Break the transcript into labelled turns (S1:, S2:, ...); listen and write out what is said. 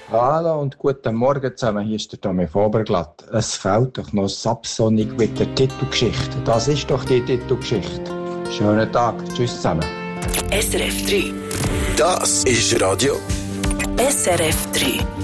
S1: Hallo und guten Morgen zusammen, hier ist der Tommy Voberglatt. Es fehlt doch noch Subsonic mit der Titelgeschichte. Das ist doch die Titelgeschichte. Schönen Tag, tschüss zusammen.
S2: SRF 3.
S3: Das ist Radio
S2: SRF 3.